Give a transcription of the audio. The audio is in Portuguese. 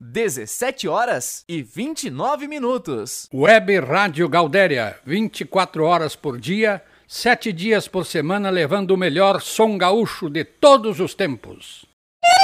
17h29. Web Rádio Galdéria, 24 horas por dia, 7 dias por semana, levando o melhor som gaúcho de todos os tempos.